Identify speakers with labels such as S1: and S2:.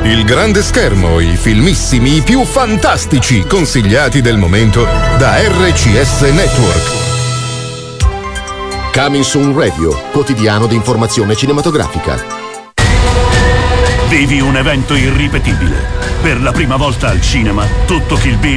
S1: Il grande schermo, i filmissimi, i più fantastici consigliati del momento da RCS Network.
S2: Coming Soon Radio, quotidiano di informazione cinematografica.
S3: Vivi un evento irripetibile. Per la prima volta al cinema, tutto Kill Bill